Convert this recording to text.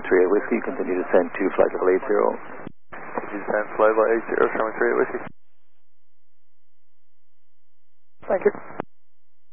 38 Whiskey, continue to send to flight level 80. Continue to send flight level 80, showing 38 Whiskey. Thank you.